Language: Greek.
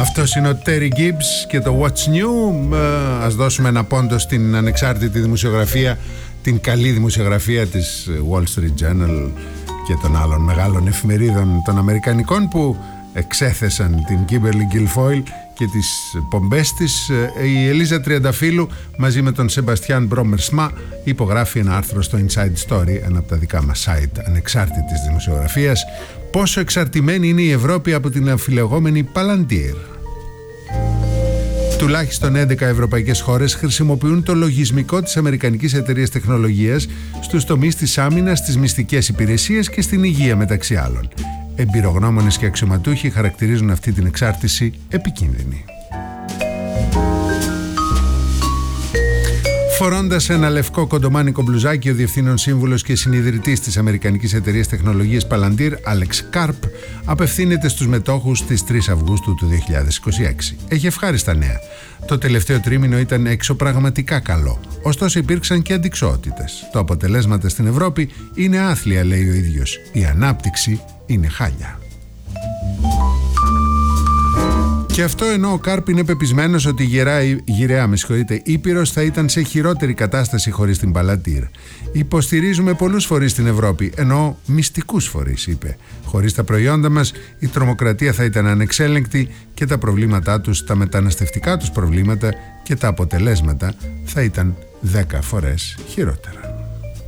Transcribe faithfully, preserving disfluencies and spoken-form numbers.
Αυτός είναι ο Terry Gibbs και το What's New. Ας δώσουμε ένα πόντο στην ανεξάρτητη δημοσιογραφία, την καλή δημοσιογραφία της Wall Street Journal και των άλλων μεγάλων εφημερίδων των Αμερικανικών που εξέθεσαν την Kimberly Guilfoyle και τις πομπές της. Η Ελίζα Τριανταφύλου μαζί με τον Σεμπαστιάν Μπρόμερ-Σμά υπογράφει ένα άρθρο στο Inside Story, ένα από τα δικά μας site ανεξάρτητης δημοσιογραφίας, πόσο εξαρτημένη είναι η Ευρώπη από την αμφιλεγόμενη Palantir. Τουλάχιστον έντεκα ευρωπαϊκές χώρες χρησιμοποιούν το λογισμικό της αμερικανικής εταιρείας τεχνολογίας στους τομείς της άμυνας, στις μυστικές υπηρεσίες και στην υγεία, μεταξύ άλλων. Εμπειρογνώμονες και αξιωματούχοι χαρακτηρίζουν αυτή την εξάρτηση επικίνδυνη. Φορώντας ένα λευκό κοντομάνικο μπλουζάκι, ο διευθύνων σύμβουλος και συνιδρυτής της αμερικανικής εταιρείας τεχνολογίας Palantir, Άλεξ Καρπ, απευθύνεται στους μετόχους στις τρεις Αυγούστου του δύο χιλιάδες είκοσι έξι. Έχει ευχάριστα νέα. Το τελευταίο τρίμηνο ήταν εξωπραγματικά καλό. Ωστόσο υπήρξαν και αντιξοότητες. Τα αποτελέσματα στην Ευρώπη είναι άθλια, λέει ο ίδιος. Η ανάπτυξη είναι χάλια. Και αυτό ενώ ο Κάρπ είναι πεπισμένος ότι η γερά, η γυραιά με συγχωρείτε, Ήπειρος θα ήταν σε χειρότερη κατάσταση χωρίς την Palantir. Υποστηρίζουμε πολλούς φορείς στην Ευρώπη, ενώ μυστικούς φορείς, είπε. Χωρίς τα προϊόντα μας, η τρομοκρατία θα ήταν ανεξέλεγκτη και τα προβλήματά τους, τα μεταναστευτικά τους προβλήματα και τα αποτελέσματα θα ήταν δέκα φορές χειρότερα.